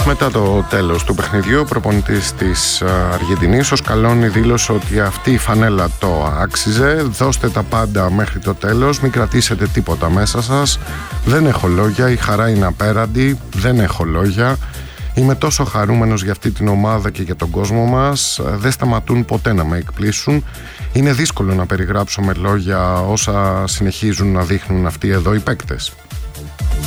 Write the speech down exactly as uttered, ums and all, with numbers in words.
Μετά το τέλος του παιχνιδιού, ο προπονητής της Αργεντινής, ο Σκαλόνι, δήλωσε ότι αυτή η φανέλα το άξιζε. Δώστε τα πάντα μέχρι το τέλος, μην κρατήσετε τίποτα μέσα σας. Δεν έχω λόγια, η χαρά είναι απέραντη, δεν έχω λόγια. Είμαι τόσο χαρούμενος για αυτή την ομάδα και για τον κόσμο μας. Δεν σταματούν ποτέ να με εκπλήσουν. Είναι δύσκολο να περιγράψω με λόγια όσα συνεχίζουν να δείχνουν αυτοί εδώ οι παίκτες.